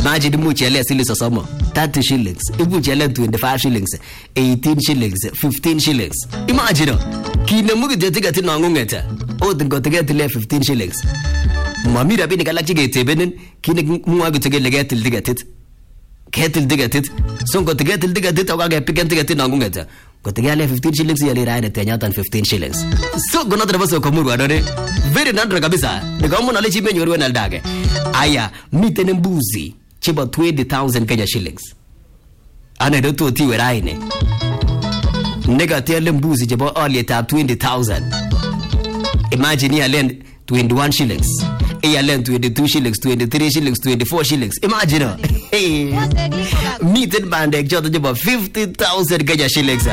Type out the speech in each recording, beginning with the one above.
Imagine much less silly somo 30 shillings. Imuch 25 shillings, 18 shillings, 15 shillings. Imagine kina mugi ticket in Angungeta. Oh, then got to get 15 shillings. Mammy Rabbi Galactic Tebenen, Kina Muago to get it. Kettle dig at it. So got to get it. I'll get pick and get in Angungeta. Got to get 15 shillings yearly ride at 10 and 15 shillings. So go not of us Komuru. Very not Ragabisa. The common knowledge men you will dage. Aya, meet an embuzi. About 20,000 Kenya shillings. Another two Tiweraine. Nega tell them boozy about only tap 20,000. Imagine you lend 21 shillings. You lend 22 shillings, 23 shillings, 24 shillings. Imagine. Hey. Meeted bandek jot about 50,000 Kenya shillings.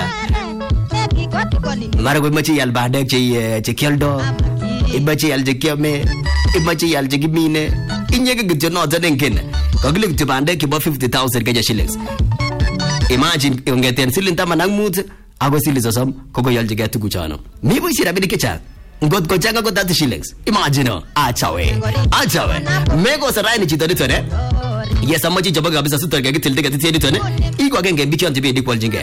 Marago machi al bandek chekeldo. Ibachi al jekeme. Ibachi al jegimine. Inyega good not denkin. Goglik to bandek about 50,000 Kenya shillings. Imagine you get 10 shillings tamanang mood. I was silly some Kogoyal to get to Guchano. Maybe we should have been a kitchen. God Kochanga got 30 shillings. Imagine, Achawe. Megos a rainy chitone. Yes, how much Jabaga is a suitor get till they get the editor. Equal again get become to be equal jingle.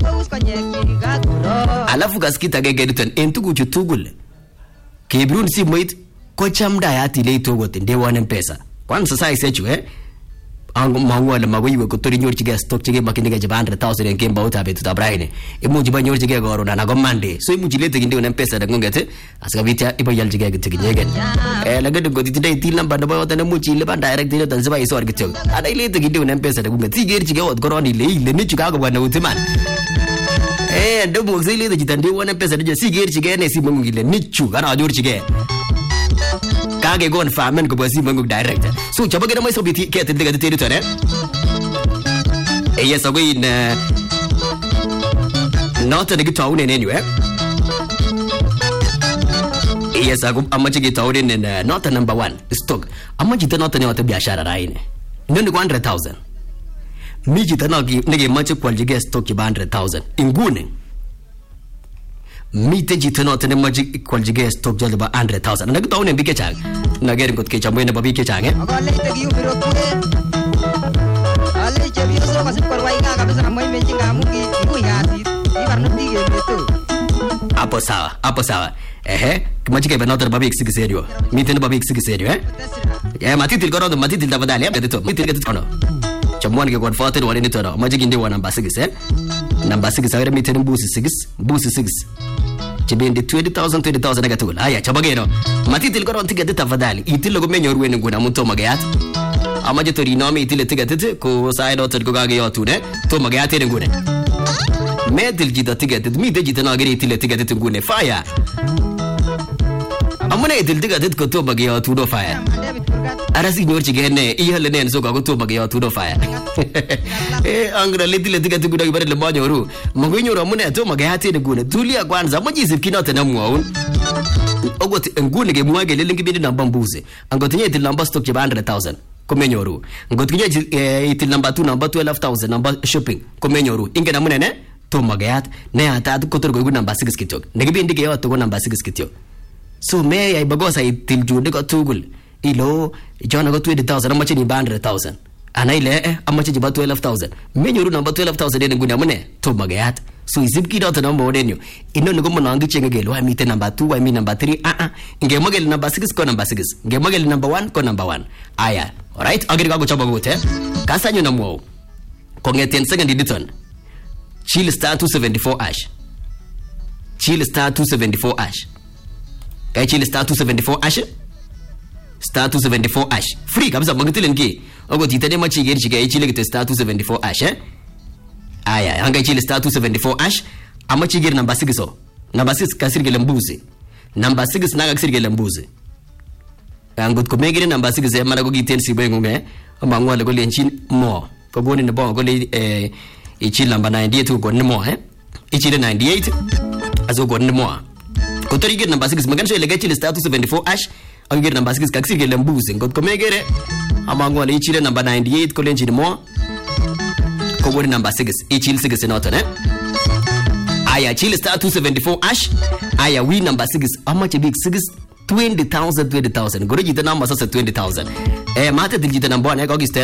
I love Gaskita get it into Guchu Tugul. Kebrun si wait, Kocham diati later what in day one and pesa. Once as I said you, Mangwal Mawi will go to your chigas, talk to get back in the 100,000 and came out a bit to the brine. Emoji your jigger or an Monday. So mutilating into an pesa that go get it. As a vita, if I yell to get it again. And I got to go to today, till number about an Muchi live and directed than the vice or get you. And I later get to an pesa that will get to go on the lane, the Chicago one with the man. And don't move silly that you can do one pesa, just see it again, and see Mungi, Nichu, and I'll do it again. Kage go and farm and go see Mungu direct. So Chabagana must be get the territory. Yes, I win not a good town in anywhere. Yes, I go a much get out in not a number one stock. A much it not to be a sharaine. No 100,000. Mijit not give much quality guest stock 100,000 in Gooning. Meet it not in a magic quality guest stock about 100,000. And I go down and be a chang. Now getting good kitchen when a baby chang. I'll let you use so much for why I'm making a movie. Aposawa. Magic another baby 6 area. Meet in a baby 6 area. Yeah, Matil got on the Matil Davadalia at the top. Meet it on. Someone got 40 or in it. Magic in the one number 6. Number 6 I meet in boost 6. Chibin the 20,000 I got to. Aya, Chabageno. Matil got on to get the Tavadali. Itil go menu when you go to Magat. Amatori nomi till a ticket, co side or Gogagi or Tune, to Magati and Gune. Metal Gita ticket, me digit and agree till a ticket to Gune fire. I'm gonna till ticket go to Bagi or to fire. Arasi Norchigene, Ihalen and so go to Bagi or to fire. Angra little ticket to go to the Bonjour. Maguino Ramona to Magati and Gune. Tulia Guanza, what is it cannot and oh, what and Gune gave Mwag a little bit in Bambuzi and got the number stock 100,000. Comenyoru. Got to get it number 2, number 12,000, number shopping. Comenyoru. Inganamune, Tomagayat, Neata, Kotogo number 6 kitok. Negabi indicate to go number 6 kitio. So may I bagosa till June got 2 gul. Ilo, John got 20,000, how much in 100,000. And I lay how much about 12,000. Menyoru number 12,000 in Gunamune, Tomagayat. So is it out a number than you? In no go on the chingale, I meet number 2, I mean number 3, in Gamagel number 6, con number 6. Gamagel number 1, con number 1. Aya. Alright, I'll get a go chabagote. Casano no more. Conget 10 second edition. Chill star 274 ash. Chill star 274 ash. Chill star 274 ash. Star 274 ash. Free comes up Mongatil and Gay. Oh, what you tell him what you get chilling to star 274 ash, eh? Aya, Hanga Chill star 274 ash. How much you get number 6 so? Number 6 Casirgalambuzi. Number 6 Nagaxirgalambuzi. And good comedian number 6 Maragogi tells you Bengume among one Goli and Chin more. For going in the ball, Goli a chill number 98 to go no more, eh? Each 98 as well got no more. Cotori get number 6 Magancho Legatil start to 74 ash. I'll get number 6 Caxirgalambuzi. Good comedian among one each number 98 Colenchi more. Cogo number 6 each 6 in autumn, eh? Aya chill start 274 ash. Aya we number 6 how much a big 6 20,000 Go to the number 20,000. Mata the number